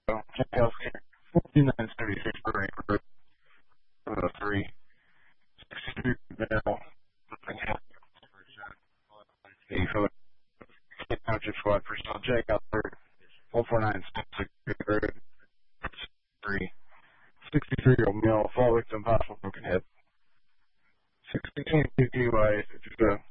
Check Healthcare, 4976 Burbank Road, 3, 63 Bell, the Philadelphia Township Squad personnel check out there, 14976 Road, 3, 63-year-old male, fall victim, possible broken head. 16 DUI, just